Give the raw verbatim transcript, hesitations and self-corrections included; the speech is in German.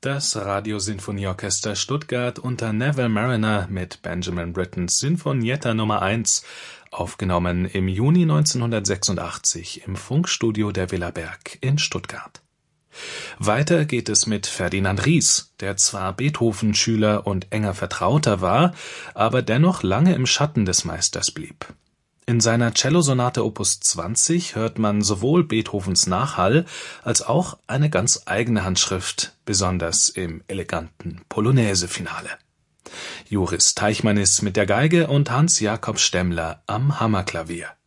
Das Radiosinfonieorchester Stuttgart unter Neville Marriner mit Benjamin Brittens Sinfonietta Nummer eins, aufgenommen im Juni neunzehnhundertsechsundachtzig im Funkstudio der Villa Berg in Stuttgart. Weiter geht es mit Ferdinand Ries, der zwar Beethoven-Schüler und enger Vertrauter war, aber dennoch lange im Schatten des Meisters blieb. In seiner Cellosonate Opus zwanzig hört man sowohl Beethovens Nachhall als auch eine ganz eigene Handschrift, besonders im eleganten Polonaise-Finale. Joris Teichmannis mit der Geige und Hans Jakob Stemmler am Hammerklavier.